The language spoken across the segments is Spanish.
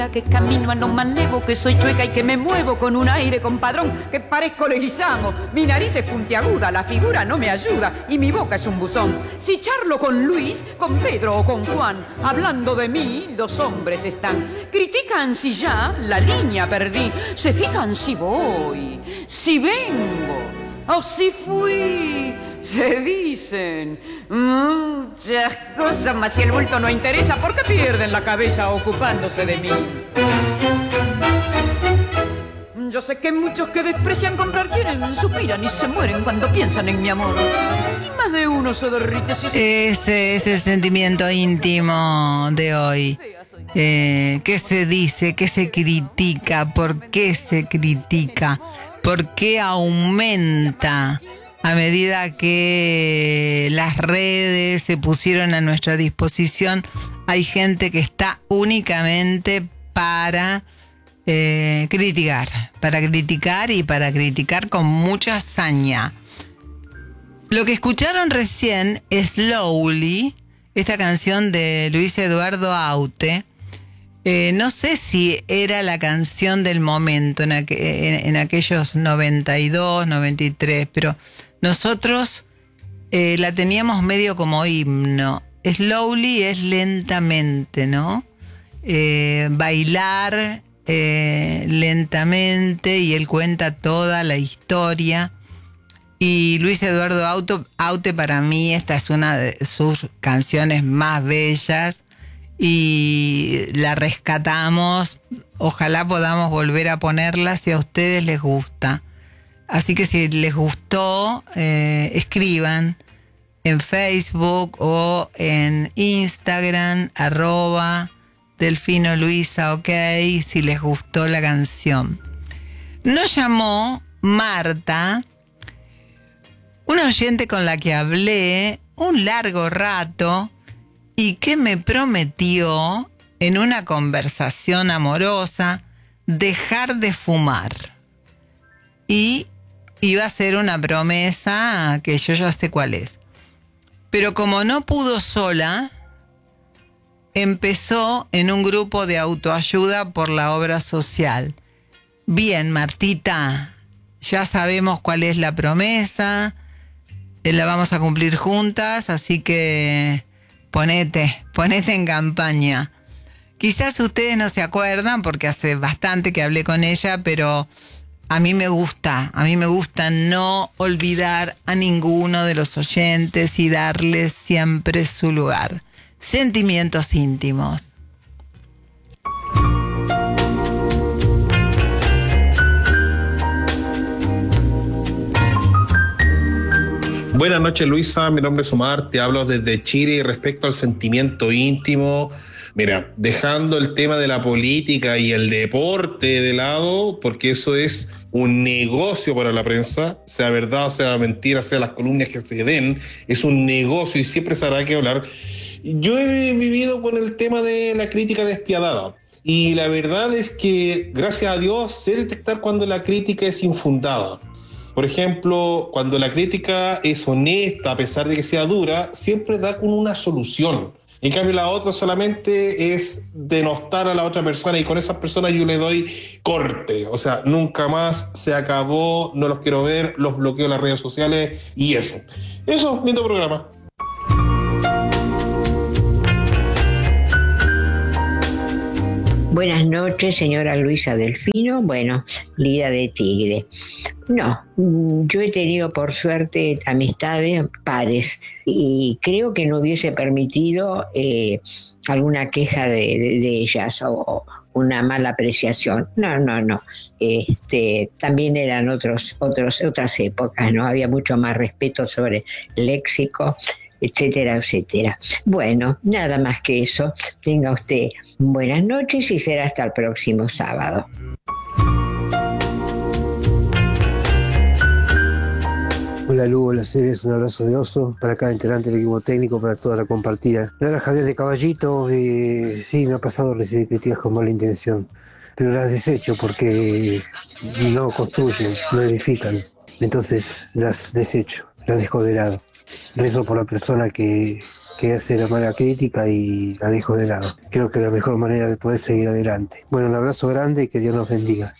Que camino a lo malevo, que soy chueca y que me muevo con un aire compadrón, que parezco Leguizamo. Mi nariz es puntiaguda, la figura no me ayuda y mi boca es un buzón. Si charlo con Luis, con Pedro o con Juan, hablando de mí, dos hombres están. Critican si ya la línea perdí, se fijan si voy, si vengo o si fui. Se dicen muchas cosas, mas si el bulto no interesa, ¿por qué pierden la cabeza ocupándose de mí? Yo sé que muchos que desprecian comprar quieren, suspiran y se mueren cuando piensan en mi amor. Y más de uno se derrite si... Ese es el sentimiento íntimo de hoy. ¿Qué se dice? ¿Qué se critica? ¿Por qué se critica? ¿Por qué aumenta a medida que las redes se pusieron a nuestra disposición? Hay gente que está únicamente para criticar y para criticar con mucha saña. Lo que escucharon recién es Slowly, esta canción de Luis Eduardo Aute. No sé si era la canción del momento en aquellos 92, 93, pero nosotros la teníamos medio como himno. Slowly es lentamente, ¿no? Bailar lentamente, y él cuenta toda la historia. Y Luis Eduardo Aute, para mí, esta es una de sus canciones más bellas y la rescatamos. Ojalá podamos volver a ponerla si a ustedes les gusta. Así que si les gustó, escriban en Facebook o en Instagram, @DelfinoLuisa, ok, si les gustó la canción. Nos llamó Marta, una oyente con la que hablé un largo rato y que me prometió en una conversación amorosa dejar de fumar. Y iba a ser una promesa que yo ya sé cuál es. Pero como no pudo sola, empezó en un grupo de autoayuda por la obra social. Bien, Martita, ya sabemos cuál es la promesa, la vamos a cumplir juntas, así que ponete en campaña. Quizás ustedes no se acuerdan porque hace bastante que hablé con ella, pero a mí me gusta no olvidar a ninguno de los oyentes y darles siempre su lugar. Sentimientos íntimos. Buenas noches, Luisa, mi nombre es Omar, te hablo desde Chile y respecto al sentimiento íntimo, mira, dejando el tema de la política y el deporte de lado, porque eso es un negocio para la prensa, sea verdad o sea mentira, sea las columnas que se den, es un negocio y siempre se hará que hablar. Yo he vivido con el tema de la crítica despiadada y la verdad es que, gracias a Dios, sé detectar cuando la crítica es infundada. Por ejemplo, cuando la crítica es honesta, a pesar de que sea dura, siempre da con una solución. En cambio, la otra solamente es denostar a la otra persona y con esas personas yo le doy corte. O sea, nunca más, se acabó, no los quiero ver, los bloqueo en las redes sociales y eso. Eso, lindo programa. Buenas noches, señora Luisa Delfino. Bueno, Lida de Tigre. No, yo he tenido por suerte amistades pares y creo que no hubiese permitido alguna queja de ellas o una mala apreciación. No. También eran otras épocas, ¿no? Había mucho más respeto sobre el léxico, etcétera, etcétera. Bueno, nada más que eso. Tenga usted buenas noches y será hasta el próximo sábado. Hola Lu, hola Ceres, un abrazo de oso para cada integrante del equipo técnico, para toda la compartida. Hola Javier de Caballito, sí, me ha pasado recibir críticas con mala intención, pero las desecho porque no construyen, no edifican, entonces las desecho, las dejo de lado. Rezo por la persona que que hace la mala crítica y la dejo de lado. Creo que es la mejor manera de poder seguir adelante. Bueno, un abrazo grande y que Dios nos bendiga.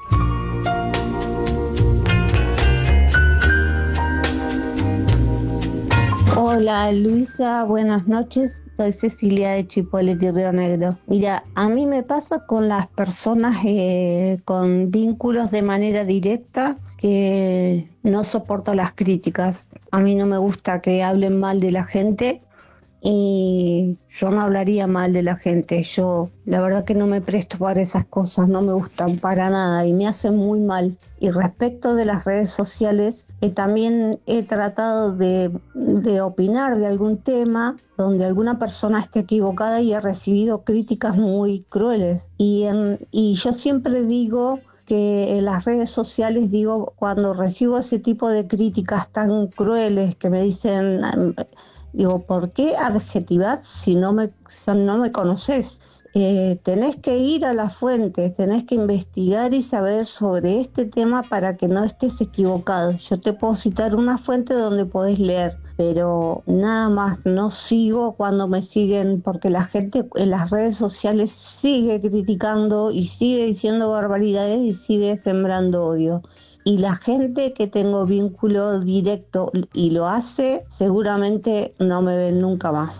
Hola Luisa, buenas noches. Soy Cecilia de Chipolete, Río Negro. Mira, a mí me pasa con las personas con vínculos de manera directa que no soporto las críticas. A mí no me gusta que hablen mal de la gente y yo no hablaría mal de la gente. Yo la verdad que no me presto para esas cosas, no me gustan para nada y me hacen muy mal. Y respecto de las redes sociales, también he tratado de opinar de algún tema donde alguna persona esté equivocada y he recibido críticas muy crueles. Y yo siempre digo que en las redes sociales, cuando recibo ese tipo de críticas tan crueles que me dicen, digo, ¿por qué adjetivar si no me conoces? Tenés que ir a la fuente, tenés que investigar y saber sobre este tema para que no estés equivocado. Yo te puedo citar una fuente donde podés leer, pero nada más, no sigo cuando me siguen, porque la gente en las redes sociales sigue criticando y sigue diciendo barbaridades y sigue sembrando odio. Y la gente que tengo vínculo directo y lo hace, seguramente no me ven nunca más.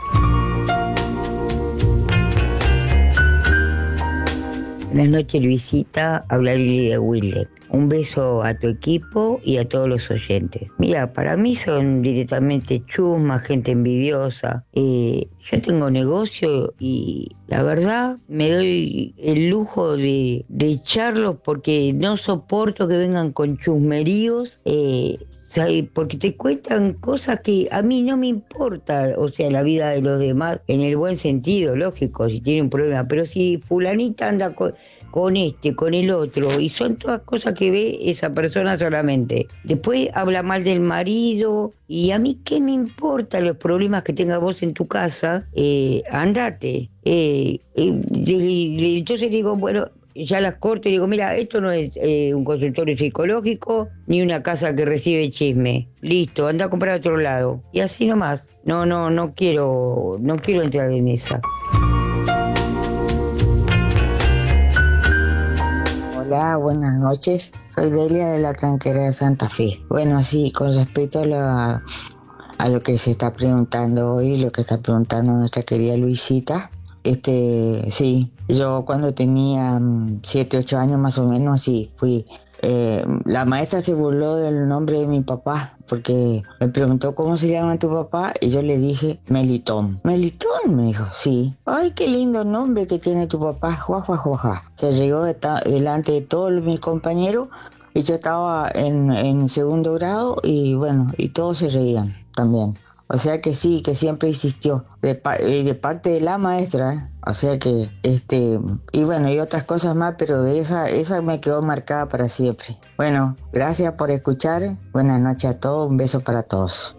Buenas noches, Luisita. Habla Lili de Willet. Un beso a tu equipo y a todos los oyentes. Mira, para mí son directamente chusmas, gente envidiosa. Yo tengo negocio y la verdad me doy el lujo de echarlos porque no soporto que vengan con chusmeríos. Porque te cuentan cosas que a mí no me importa, o sea, la vida de los demás, en el buen sentido, lógico, si tiene un problema, pero si fulanita anda con el otro, y son todas cosas que ve esa persona solamente. Después habla mal del marido, y a mí qué me importa los problemas que tengas vos en tu casa, andate. Entonces digo, bueno, ya las corto y digo, mira, esto no es un consultorio psicológico ni una casa que recibe chisme. Listo, anda a comprar a otro lado. Y así nomás. No quiero entrar en esa. Hola, buenas noches. Soy Delia de la Tranquera de Santa Fe. Bueno, sí, con respecto a lo que se está preguntando hoy, lo que está preguntando nuestra querida Luisita, sí, yo cuando tenía 7, 8 años más o menos, sí, fui. La maestra se burló del nombre de mi papá porque me preguntó cómo se llama tu papá y yo le dije Melitón. ¿Melitón? Me dijo, sí. Ay, qué lindo nombre que tiene tu papá, Juá, Juá, Juá, Juá. Se llegó delante de todos mis compañeros y yo estaba en segundo grado y bueno, y todos se reían también. O sea que sí, que siempre insistió de parte de la maestra, ¿eh? O sea que, y bueno, y otras cosas más, pero de esa me quedó marcada para siempre. Bueno, gracias por escuchar. Buenas noches a todos, un beso para todos.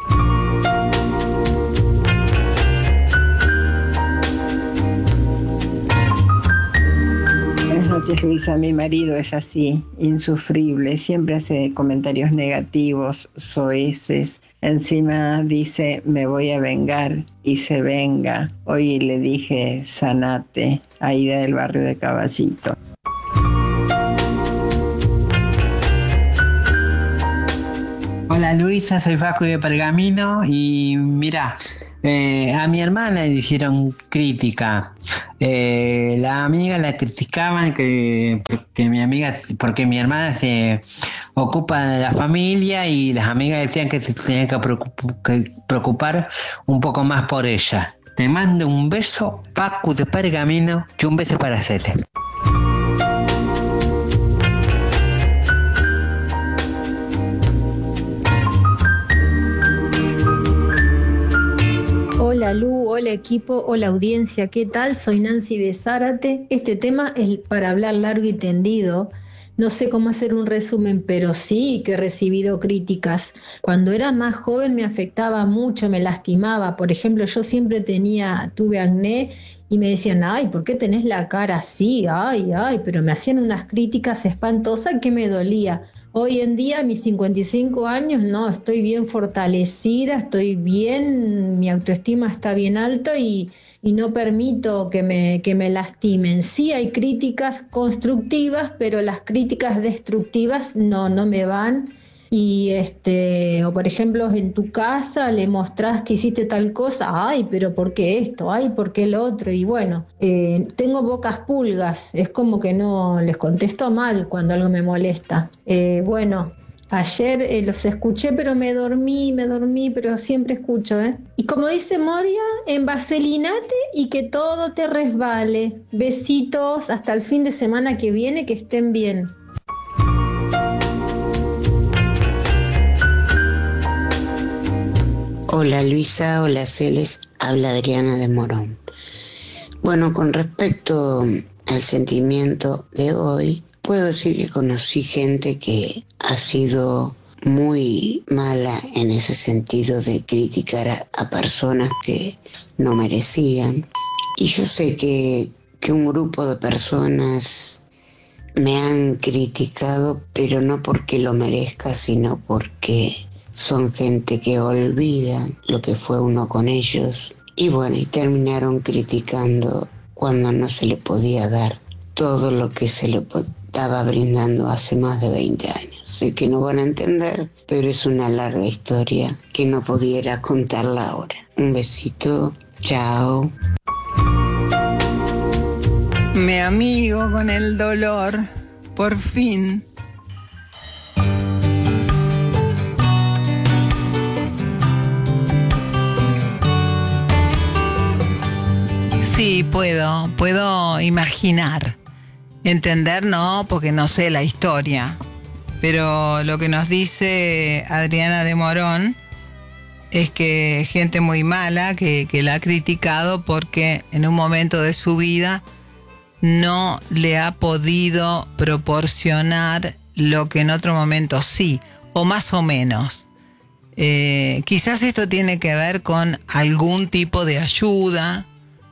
Buenas noches, Luisa. Mi marido es así, insufrible, siempre hace comentarios negativos, soeces. Encima dice, me voy a vengar, y se venga. Hoy le dije, sanate, Aida del barrio de Caballito. Hola Luisa, soy Facu de Pergamino y mira, a mi hermana le hicieron crítica. La amiga la criticaban porque mi hermana se ocupa de la familia y las amigas decían que se tenía que preocupar un poco más por ella. Te mando un beso, Facu de Pergamino, y un beso para Cele. Hola Lu, hola equipo, hola audiencia, ¿qué tal? Soy Nancy de Zárate. Este tema es para hablar largo y tendido. No sé cómo hacer un resumen, pero sí que he recibido críticas. Cuando era más joven me afectaba mucho, me lastimaba. Por ejemplo, yo siempre tuve acné y me decían, ay, ¿por qué tenés la cara así? Ay, pero me hacían unas críticas espantosas que me dolía. Hoy en día, a mis 55 años, no, estoy bien fortalecida, estoy bien, mi autoestima está bien alta y no permito que me lastimen. Sí hay críticas constructivas, pero las críticas destructivas no me van. Y o por ejemplo, en tu casa le mostrás que hiciste tal cosa, ay, pero ¿por qué esto? Ay, ¿por qué lo otro? Y bueno, tengo pocas pulgas, es como que no les contesto mal cuando algo me molesta. Bueno, ayer los escuché, pero me dormí, pero siempre escucho, ¿eh? Y como dice Moria, envaselinate y que todo te resbale. Besitos, hasta el fin de semana que viene, que estén bien. Hola Luisa, hola Celes, habla Adriana de Morón. Bueno, con respecto al sentimiento de hoy, puedo decir que conocí gente que ha sido muy mala en ese sentido de criticar a personas que no merecían. Y yo sé que un grupo de personas me han criticado, pero no porque lo merezca, sino porque son gente que olvida lo que fue uno con ellos. Y bueno, y terminaron criticando cuando no se le podía dar todo lo que se le estaba brindando hace más de 20 años. Sé que no van a entender, pero es una larga historia que no pudiera contarla ahora. Un besito, chao. Me amigo con el dolor, por fin. Sí, puedo imaginar, entender no, porque no sé la historia, pero lo que nos dice Adriana de Morón es que gente muy mala que la ha criticado porque en un momento de su vida no le ha podido proporcionar lo que en otro momento sí, o más o menos. Quizás esto tiene que ver con algún tipo de ayuda,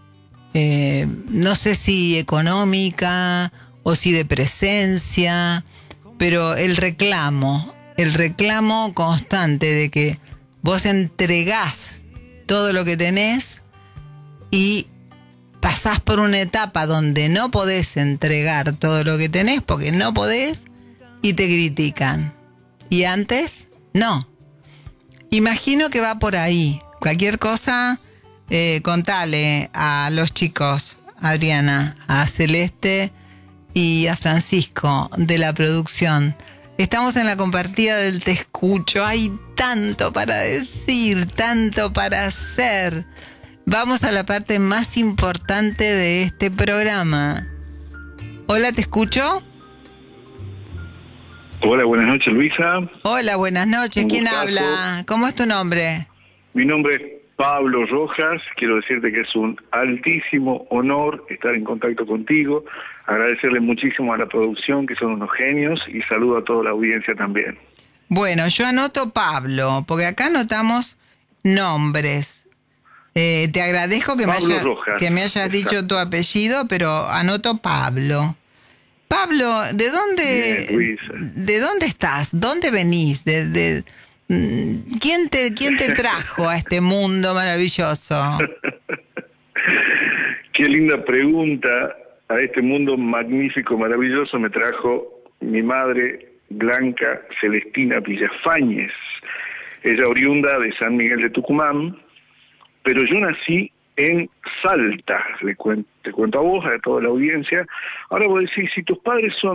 no sé si económica o si de presencia, pero el reclamo constante de que vos entregás todo lo que tenés y pasás por una etapa donde no podés entregar todo lo que tenés porque no podés y te critican. Y antes, no. Imagino que va por ahí. Cualquier cosa, contale a los chicos, Adriana, a Celeste y a Francisco de la producción. Estamos en la compartida del Te Escucho. Hay tanto para decir, tanto para hacer. Vamos a la parte más importante de este programa. Hola, ¿te escucho? Hola, buenas noches, Luisa. Hola, buenas noches. ¿Quién habla? ¿Cómo es tu nombre? Mi nombre es Pablo Rojas. Quiero decirte que es un altísimo honor estar en contacto contigo. Agradecerle muchísimo a la producción, que son unos genios, y saludo a toda la audiencia también. Bueno, yo anoto Pablo, porque acá anotamos nombres. Te agradezco que me hayas dicho tu apellido, pero anoto Pablo. Pablo, ¿de dónde estás? ¿Dónde venís? ¿Quién te trajo a este mundo maravilloso? Qué linda pregunta. A este mundo magnífico, maravilloso, me trajo mi madre, Blanca Celestina Villafañez. Ella oriunda de San Miguel de Tucumán, pero yo nací en Salta. Te cuento a vos, a toda la audiencia. Ahora voy a decir, si tus padres son